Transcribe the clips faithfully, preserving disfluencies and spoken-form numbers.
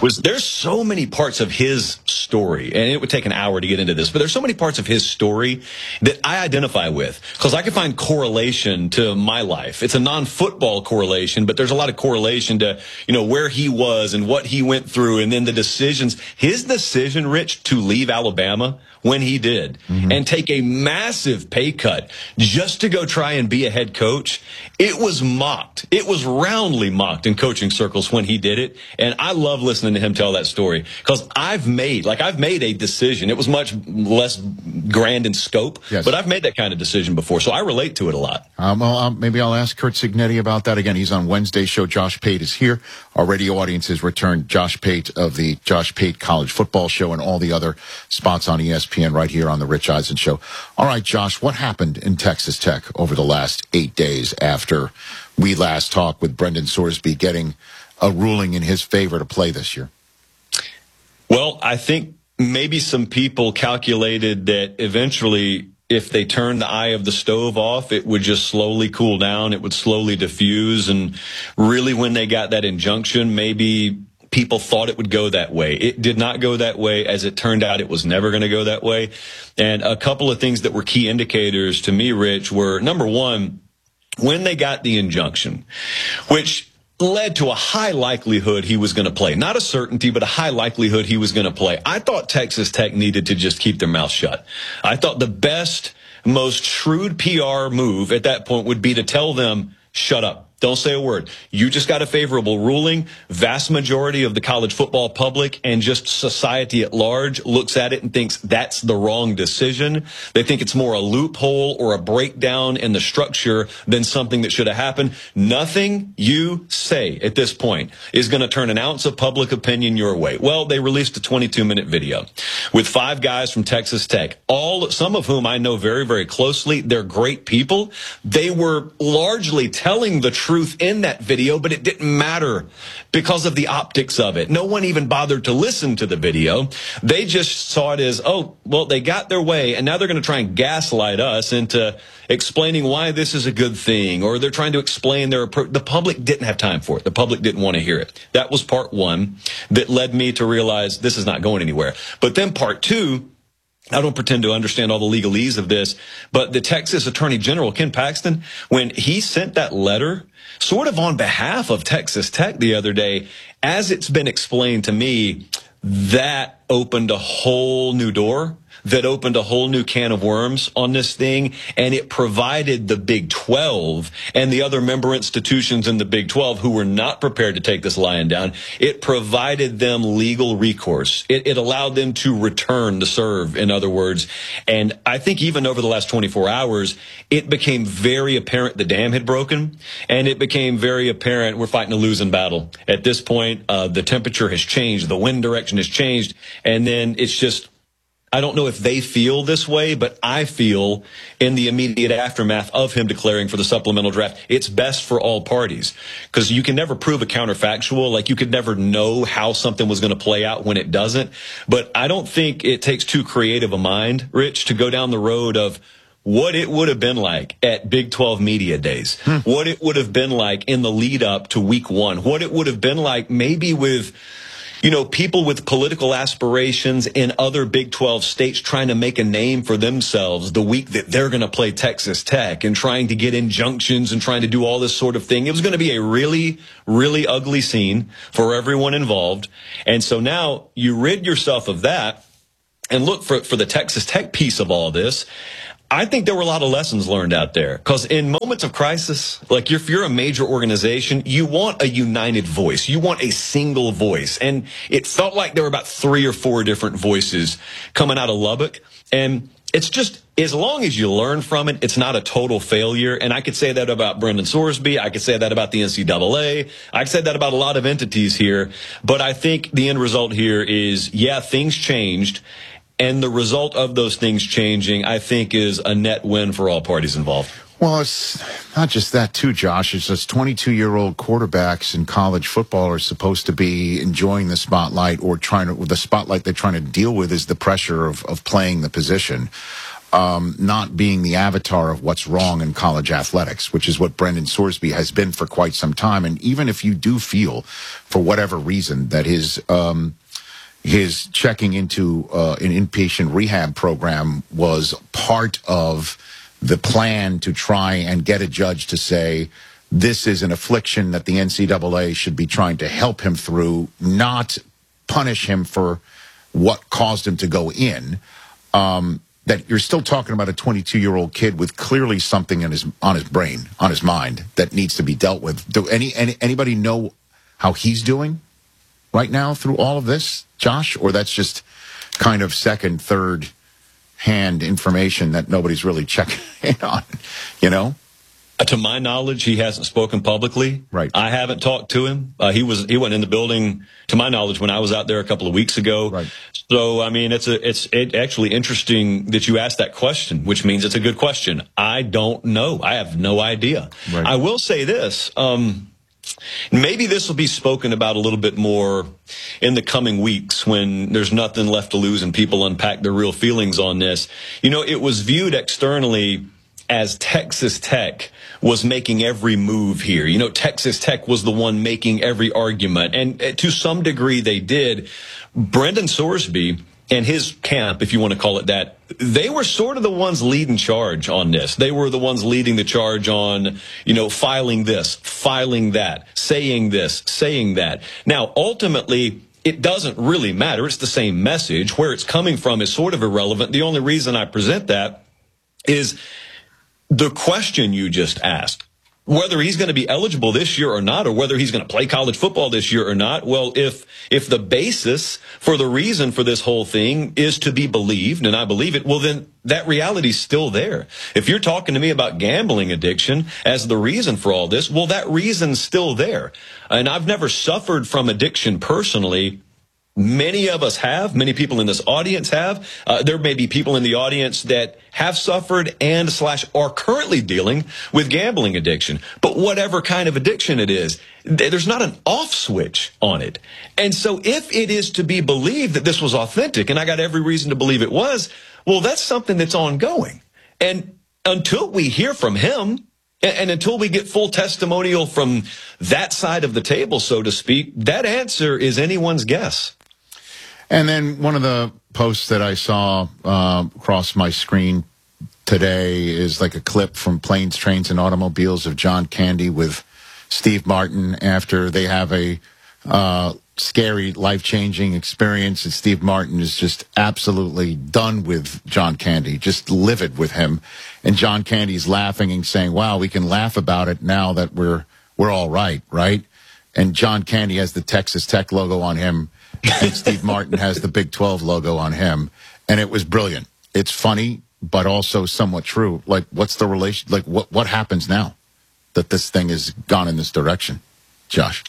was there's so many parts of his story, and it would take an hour to get into this, but there's so many parts of his story that I identify with because I can find correlation to my life. It's a non-football correlation, but there's a lot of correlation to, you know, where he was and what he went through and then the decisions. His decision, Rich, to leave Alabama when he did mm-hmm. and take a massive pay cut just to go try and be a head coach, it was mocked. It was roundly mocked in coaching circles when he did it. And I love listening to him tell that story because I've made, like I've made a decision. It was much less grand in scope, yes. but I've made that kind of decision before. So I relate to it a lot. Um, well, um, maybe I'll ask Curt Cignetti about that again. He's on Wednesday's show. Josh Pate is here. Our radio audience has returned. Josh Pate of the Josh Pate College Football Show and all the other spots on E S P N right here on the Rich Eisen Show. All right, Josh, what happened in Texas Tech over the last eight days after we last talked with Brendan Sorsby getting a ruling in his favor to play this year? Well, I think maybe some people calculated that eventually if they turned the eye of the stove off, it would just slowly cool down. It would slowly diffuse. And really when they got that injunction, maybe people thought it would go that way. It did not go that way. As it turned out, it was never going to go that way. And a couple of things that were key indicators to me, Rich, were number one, when they got the injunction, which led to a high likelihood he was going to play. Not a certainty, but a high likelihood he was going to play. I thought Texas Tech needed to just keep their mouth shut. I thought the best, most shrewd P R move at that point would be to tell them, shut up. Don't say a word. You just got a favorable ruling. Vast majority of the college football public and just society at large looks at it and thinks that's the wrong decision. They think it's more a loophole or a breakdown in the structure than something that should have happened. Nothing you say at this point is going to turn an ounce of public opinion your way. Well, they released a twenty-two minute video with five guys from Texas Tech, all some of whom I know very, very closely. They're great people. They were largely telling the truth in that video, but it didn't matter because of the optics of it. No one even bothered to listen to the video. They just saw it as, oh, well, they got their way, and now they're going to try and gaslight us into explaining why this is a good thing, or they're trying to explain their approach. The public didn't have time for it. The public didn't want to hear it. That was part one that led me to realize this is not going anywhere. But then part two, I don't pretend to understand all the legalese of this, but the Texas Attorney General, Ken Paxton, when he sent that letter sort of on behalf of Texas Tech the other day, as it's been explained to me, that opened a whole new door, that opened a whole new can of worms on this thing, and it provided the Big twelve and the other member institutions in the Big twelve who were not prepared to take this lying down, it provided them legal recourse. It, it allowed them to return to serve, in other words. And I think even over the last twenty-four hours, it became very apparent the dam had broken, and it became very apparent we're fighting a losing battle. At this point, uh, the temperature has changed, the wind direction has changed, and then it's just, I don't know if they feel this way, but I feel in the immediate aftermath of him declaring for the supplemental draft, it's best for all parties because you can never prove a counterfactual. Like you could never know how something was going to play out when it doesn't. But I don't think it takes too creative a mind, Rich, to go down the road of what it would have been like at Big twelve Media Days, hmm. what it would have been like in the lead up to week one, what it would have been like maybe with, you know, people with political aspirations in other Big twelve states trying to make a name for themselves the week that they're going to play Texas Tech and trying to get injunctions and trying to do all this sort of thing. It was going to be a really, really ugly scene for everyone involved. And so now you rid yourself of that and look for, for the Texas Tech piece of all this. I think there were a lot of lessons learned out there because in moments of crisis, like if you're a major organization, you want a united voice. You want a single voice. And it felt like there were about three or four different voices coming out of Lubbock. And it's just, as long as you learn from it, it's not a total failure. And I could say that about Brendan Sorsby. I could say that about the N C double A. I could say that about a lot of entities here. But I think the end result here is, yeah, things changed. And the result of those things changing, I think, is a net win for all parties involved. Well, it's not just that, too, Josh. It's just twenty-two-year-old quarterbacks in college football are supposed to be enjoying the spotlight or trying to, the spotlight they're trying to deal with is the pressure of, of playing the position. um, not being the avatar of what's wrong in college athletics, which is what Brendan Sorsby has been for quite some time. And even if you do feel, for whatever reason, that his um, his checking into uh, an inpatient rehab program was part of the plan to try and get a judge to say, this is an affliction that the N C double A should be trying to help him through, not punish him for what caused him to go in, um, that you're still talking about a twenty-two-year-old kid with clearly something in his on his brain, on his mind, that needs to be dealt with. Do any, any anybody know how he's doing right now through all of this, Josh? Or that's just kind of second, third hand information that nobody's really checking in on, you know? Uh, to my knowledge, he hasn't spoken publicly. Right. I haven't talked to him. Uh, he was he went in the building, to my knowledge, when I was out there a couple of weeks ago. Right. So I mean, it's a it's it actually interesting that you asked that question, which means it's a good question. I don't know. I have no idea. Right. I will say this. Um, maybe this will be spoken about a little bit more in the coming weeks when there's nothing left to lose and people unpack their real feelings on this. You know, it was viewed externally as Texas Tech was making every move here. You know, Texas Tech was the one making every argument. And to some degree they did. Brendan Sorsby and his camp, if you want to call it that, they were sort of the ones leading charge on this. They were the ones leading the charge on, you know, filing this, filing that, saying this, saying that. Now, ultimately, it doesn't really matter. It's the same message. Where it's coming from is sort of irrelevant. The only reason I present that is the question you just asked, whether he's going to be eligible this year or not, or whether he's going to play college football this year or not. Well, if if the basis for the reason for this whole thing is to be believed, and I believe it, well, then that reality's still there. If you're talking to me about gambling addiction as the reason for all this, well, that reason's still there. And I've never suffered from addiction personally. Many of us have. Many people in this audience have. Uh, there may be people in the audience that have suffered and slash are currently dealing with gambling addiction. But whatever kind of addiction it is, there's not an off switch on it. And so if it is to be believed that this was authentic, and I got every reason to believe it was, well, that's something that's ongoing. And until we hear from him, and until we get full testimonial from that side of the table, so to speak, that answer is anyone's guess. And then one of the posts that I saw uh, across my screen today is like a clip from Planes, Trains, and Automobiles of John Candy with Steve Martin after they have a uh, scary, life-changing experience. And Steve Martin is just absolutely done with John Candy, just livid with him. And John Candy's laughing and saying, wow, we can laugh about it now that we're we're all right, right? And John Candy has the Texas Tech logo on him. And Steve Martin has the Big twelve logo on him. And it was brilliant. It's funny, but also somewhat true. Like, what's the relation? Like, what, what happens now that this thing has gone in this direction? Josh?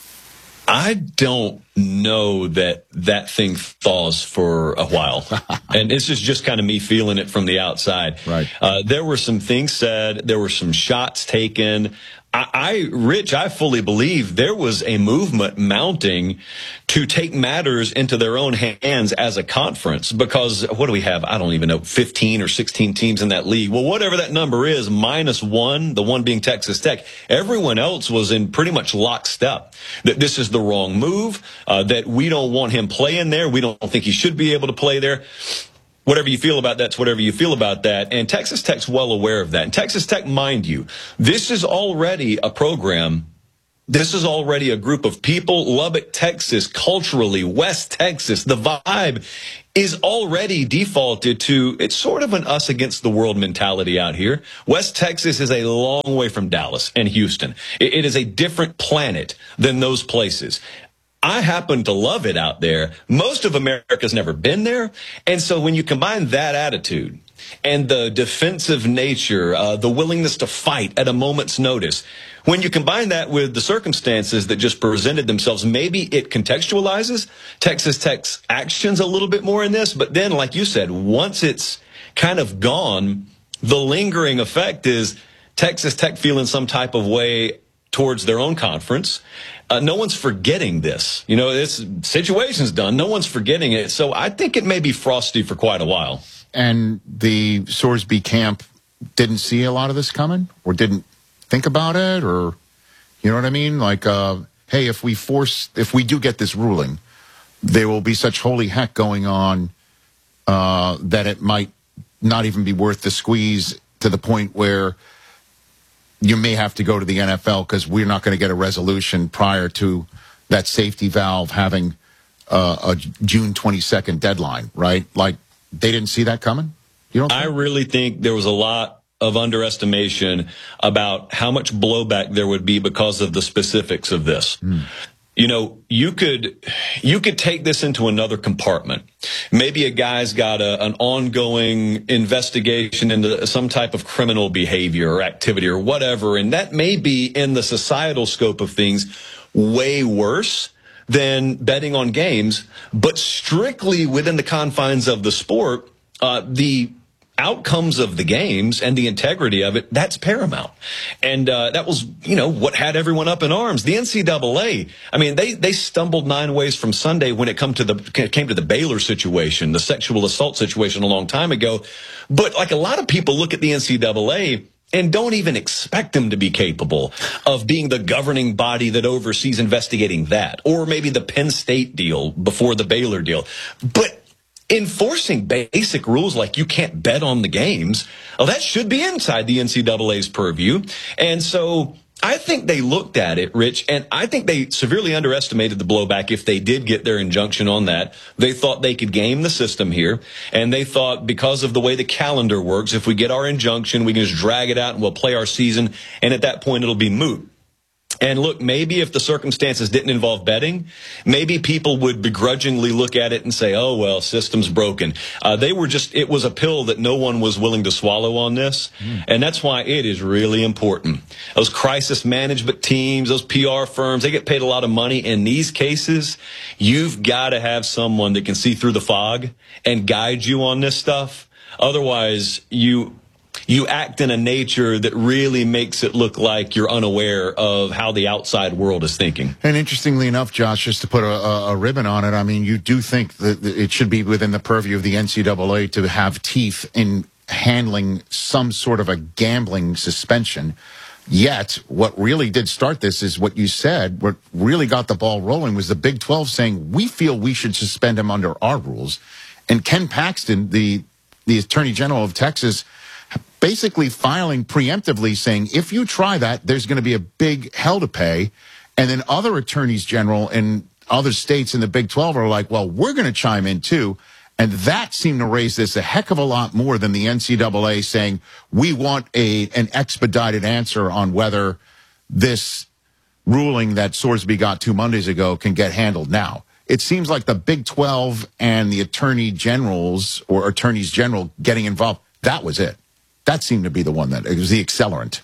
I don't know that that thing thaws for a while. And this is just kind of me feeling it from the outside. Right. Uh, there were some things said. There were some shots taken. I, I, Rich, I fully believe there was a movement mounting to take matters into their own hands as a conference, because what do we have? I don't even know, fifteen or sixteen teams in that league. Well, whatever that number is, minus one, the one being Texas Tech, everyone else was in pretty much lockstep that this is the wrong move, uh, that we don't want him playing there. We don't think he should be able to play there. Whatever you feel about that's whatever you feel about that. And Texas Tech's well aware of that. And Texas Tech, mind you, this is already a program. This is already a group of people. Lubbock, Texas, culturally, West Texas, the vibe is already defaulted to, it's sort of an us against the world mentality out here. West Texas is a long way from Dallas and Houston. It, it is a different planet than those places. I happen to love it out there. Most of America's never been there. And so when you combine that attitude and the defensive nature, uh, the willingness to fight at a moment's notice, when you combine that with the circumstances that just presented themselves, maybe it contextualizes Texas Tech's actions a little bit more in this. But then, like you said, once it's kind of gone, the lingering effect is Texas Tech feeling some type of way towards their own conference. Uh, no one's forgetting this. You know, this situation's done. No one's forgetting it. So I think it may be frosty for quite a while. and the Sorsby camp didn't see a lot of this coming, or didn't think about it, or you know what I mean? Like, uh, hey, if we force, if we do get this ruling, there will be such holy heck going on uh, that it might not even be worth the squeeze, to the point where you may have to go to the N F L because we're not going to get a resolution prior to that safety valve having uh, a June twenty-second deadline, right? Like, they didn't see that coming? You don't think? I really think there was a lot of underestimation about how much blowback there would be because of the specifics of this. Mm. You know, you could you could take this into another compartment. Maybe a guy's got a, an ongoing investigation into some type of criminal behavior or activity or whatever, and that may be, in the societal scope of things, way worse than betting on games. But strictly within the confines of the sport, uh, the outcomes of the games and the integrity of it, that's paramount. And uh, that was, you know, what had everyone up in arms. The N C double A, I mean, they they stumbled nine ways from Sunday when it come to the came to the Baylor situation, the sexual assault situation a long time ago. But like, a lot of people look at the N C double A and don't even expect them to be capable of being the governing body that oversees investigating that, or maybe the Penn State deal before the Baylor deal. But enforcing basic rules like you can't bet on the games, well, that should be inside the N C double A's purview. And so I think they looked at it, Rich, and I think they severely underestimated the blowback if they did get their injunction on that. They thought they could game the system here, and they thought because of the way the calendar works, if we get our injunction, we can just drag it out and we'll play our season, and at that point it'll be moot. And look, maybe if the circumstances didn't involve betting, maybe people would begrudgingly look at it and say, oh, well, system's broken. Uh, they were just, it was a pill that no one was willing to swallow on this. Mm. And that's why it is really important. Those crisis management teams, those P R firms, they get paid a lot of money. In these cases, you've got to have someone that can see through the fog and guide you on this stuff. Otherwise, you... you act in a nature that really makes it look like you're unaware of how the outside world is thinking. And interestingly enough, Josh, just to put a, a, a ribbon on it, I mean, you do think that it should be within the purview of the N C double A to have teeth in handling some sort of a gambling suspension. Yet, what really did start this is what you said. What really got the ball rolling was the Big twelve saying, we feel we should suspend him under our rules. And Ken Paxton, the, the Attorney General of Texas, basically filing preemptively saying, if you try that, there's going to be a big hell to pay. And then other attorneys general in other states in the Big twelve are like, well, we're going to chime in too. And that seemed to raise this a heck of a lot more than the N C double A saying, we want a an expedited answer on whether this ruling that Sorsby got two Mondays ago can get handled now. It seems like the Big twelve and the attorney generals or attorneys general getting involved, that was it. That seemed to be the one that, it was the accelerant.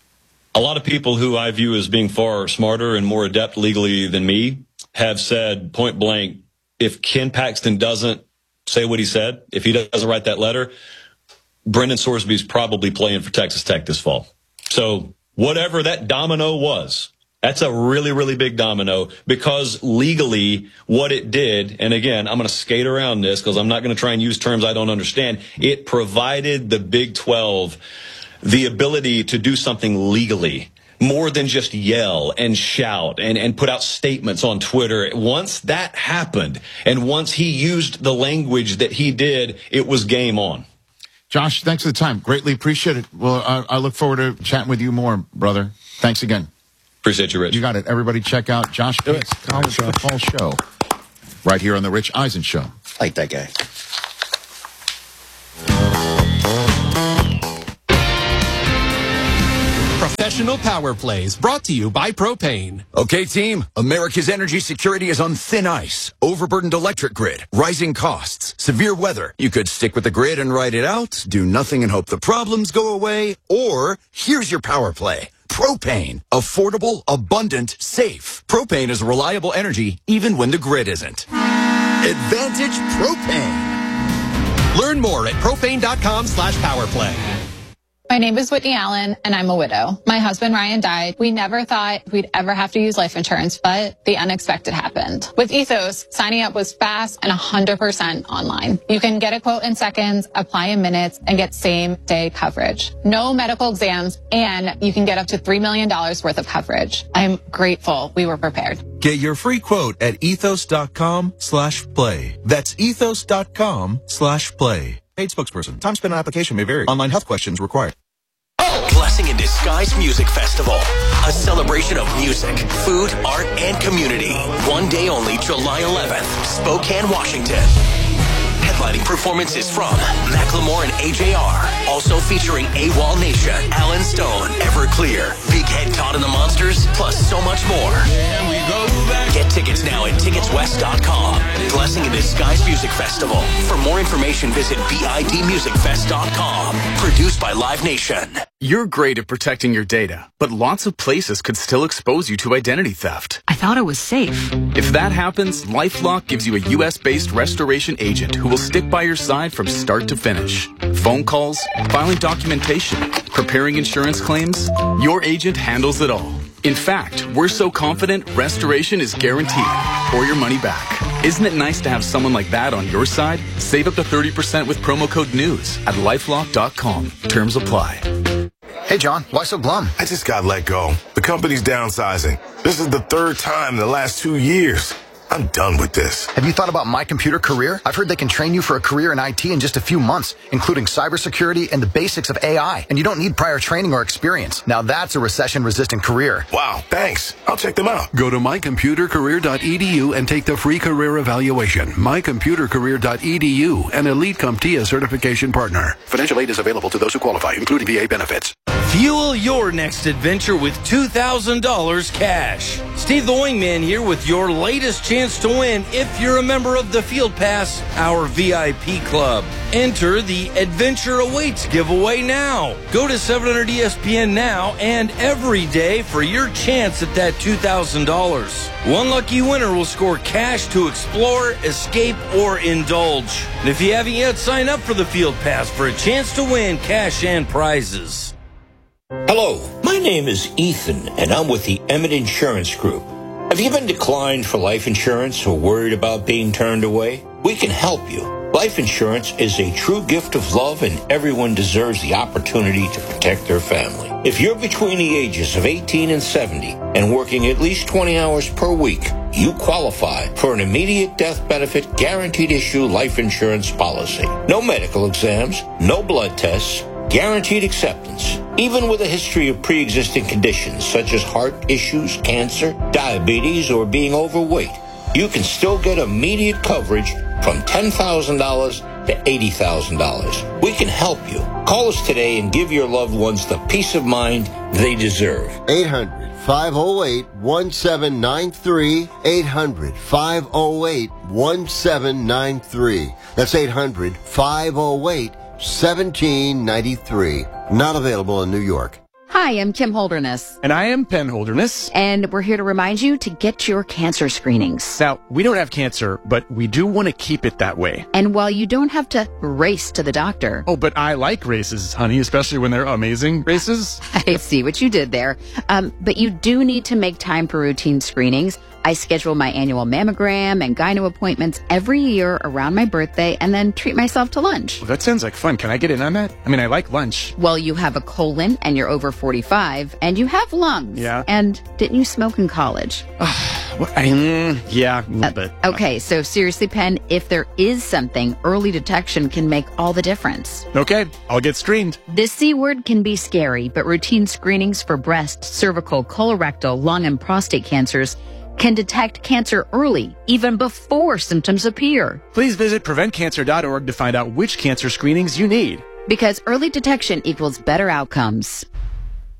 A lot of people who I view as being far smarter and more adept legally than me have said point blank, if Ken Paxton doesn't say what he said, if he doesn't write that letter, Brendan Sorsby's probably playing for Texas Tech this fall. So whatever that domino was, that's a really, really big domino, because legally what it did, and again, I'm going to skate around this because I'm not going to try and use terms I don't understand. It provided the Big twelve the ability to do something legally, more than just yell and shout and, and put out statements on Twitter. Once that happened, and once he used the language that he did, it was game on. Josh, thanks for the time. Greatly appreciate it. Well, I, I look forward to chatting with you more, brother. Thanks again. Appreciate you, Rich. You got it. Everybody check out Josh Pate's College Football Show right here on The Rich Eisen Show. I like that guy. Professional Power Plays, brought to you by Propane. Okay, team, America's energy security is on thin ice. Overburdened electric grid, rising costs, severe weather. You could stick with the grid and ride it out, do nothing and hope the problems go away, or here's your power play. Propane. Affordable, abundant, safe. Propane is reliable energy even when the grid isn't. Advantage Propane. Learn more at propane dot com slash power play. My name is Whitney Allen, and I'm a widow. My husband, Ryan, died. We never thought we'd ever have to use life insurance, but the unexpected happened. With Ethos, signing up was fast and one hundred percent online. You can get a quote in seconds, apply in minutes, and get same-day coverage. No medical exams, and you can get up to three million dollars worth of coverage. I'm grateful we were prepared. Get your free quote at ethos.com slash play. That's ethos.com slash play. Paid spokesperson. Time spent on application may vary. Online health questions required. Blessing in Disguise Music Festival. A celebration of music, food, art, and community. One day only, July eleventh, Spokane, Washington. Headlining performances from Macklemore and A J R. Also featuring AWOL Nation, Alan Stone, Everclear, Big Head Todd and the Monsters, plus so much more. Get tickets now at tickets west dot com. Blessing in Disguise Music Festival. For more information, visit bid music fest dot com. Produced by Live Nation. You're great at protecting your data, but lots of places could still expose you to identity theft. I thought it was safe. If that happens, LifeLock gives you a U S based restoration agent who will stick by your side from start to finish. Phone calls, filing documentation, preparing insurance claims, your agent handles it all. In fact, we're so confident restoration is guaranteed or your money back. Isn't it nice to have someone like that on your side? Save up to thirty percent with promo code NEWS at lifelock dot com. Terms apply. Hey, John, why so glum? I just got let go. The company's downsizing. This is the third time in the last two years. I'm done with this. Have you thought about My Computer Career? I've heard they can train you for a career in I T in just a few months, including cybersecurity and the basics of A I. And you don't need prior training or experience. Now that's a recession-resistant career. Wow, thanks. I'll check them out. Go to my computer career dot e d u and take the free career evaluation. my computer career dot e d u, an Elite CompTIA certification partner. Financial aid is available to those who qualify, including V A benefits. Fuel your next adventure with two thousand dollars cash. Steve the Wingman here with your latest chance to win if you're a member of the Field Pass, our V I P club. Enter the Adventure Awaits giveaway now. Go to seven hundred E S P N now and every day for your chance at that two thousand dollars. One lucky winner will score cash to explore, escape, or indulge. And if you haven't yet, sign up for the Field Pass for a chance to win cash and prizes. Hello, my name is Ethan, and I'm with the Emmett Insurance Group. Have you been declined for life insurance or worried about being turned away? We can help you. Life insurance is a true gift of love, and everyone deserves the opportunity to protect their family. If you're between the ages of eighteen and seventy and working at least twenty hours per week, you qualify for an immediate death benefit guaranteed issue life insurance policy. No medical exams, no blood tests, guaranteed acceptance. Even with a history of pre-existing conditions such as heart issues, cancer, diabetes, or being overweight, you can still get immediate coverage from ten thousand dollars to eighty thousand dollars. We can help you. Call us today and give your loved ones the peace of mind they deserve. eight hundred, five oh eight, one seven nine three. eight hundred, five oh eight, one seven nine three. That's eight hundred, five oh eight, seventeen ninety-three. Not available in New York. Hi, I'm Kim Holderness. And I am Penn Holderness. And we're here to remind you to get your cancer screenings. Now, we don't have cancer, but we do want to keep it that way. And while you don't have to race to the doctor. Oh, but I like races, honey, especially when they're amazing races. I see what you did there. Um, but you do need to make time for routine screenings. I schedule my annual mammogram and gyno appointments every year around my birthday and then treat myself to lunch. Well, that sounds like fun. Can I get in on that? I mean, I like lunch. Well, you have a colon and you're over forty-five and you have lungs. Yeah. And didn't you smoke in college? Well, I, mm, yeah, a little bit. Okay, so seriously, Penn, if there is something, early detection can make all the difference. Okay, I'll get screened. This C word can be scary, but routine screenings for breast, cervical, colorectal, lung, and prostate cancers can detect cancer early, even before symptoms appear. Please visit prevent cancer dot org to find out which cancer screenings you need. Because early detection equals better outcomes.